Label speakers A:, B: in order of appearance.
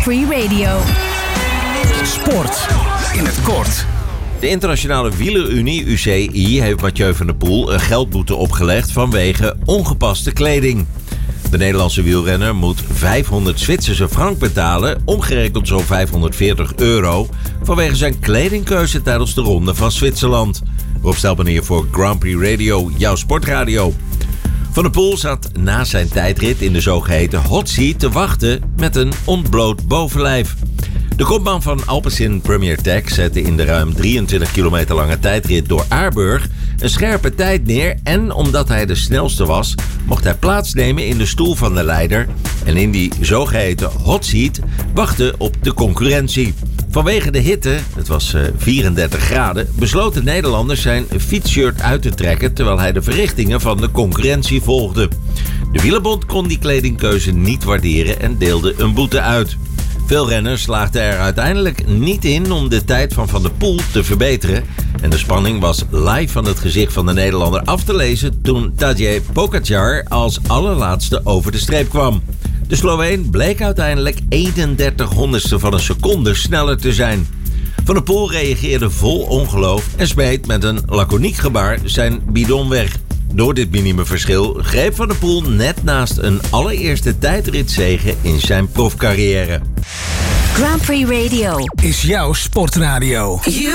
A: Prix Radio.
B: Sport in het kort.
C: De Internationale Wielerunie, UCI, heeft Mathieu van der Poel een geldboete opgelegd vanwege ongepaste kleding. De Nederlandse wielrenner moet 500 Zwitserse frank betalen, omgerekend zo'n €540, vanwege zijn kledingkeuze tijdens de Ronde van Zwitserland. Rob Stelman hier voor Grand Prix Radio, jouw sportradio. Van der Poel zat na zijn tijdrit in de zogeheten hot seat te wachten met een ontbloot bovenlijf. De kopman van Alpecin Premier Tech zette in de ruim 23 kilometer lange tijdrit door Aarburg een scherpe tijd neer en omdat hij de snelste was, mocht hij plaatsnemen in de stoel van de leider en in die zogeheten hot seat wachten op de concurrentie. Vanwege de hitte, het was 34 graden, besloot de Nederlander zijn fietsshirt uit te trekken terwijl hij de verrichtingen van de concurrentie volgde. De Wielerbond kon die kledingkeuze niet waarderen en deelde een boete uit. Veel renners slaagden er uiteindelijk niet in om de tijd van Van der Poel te verbeteren. En de spanning was live van het gezicht van de Nederlander af te lezen toen Tadej Pogačar als allerlaatste over de streep kwam. De Sloveen bleek uiteindelijk 31 honderdste van een seconde sneller te zijn. Van der Poel reageerde vol ongeloof en smeet met een laconiek gebaar zijn bidon weg. Door dit minimumverschil greep Van der Poel net naast een allereerste tijdritzege in zijn profcarrière.
A: Grand Prix Radio
B: Is jouw sportradio.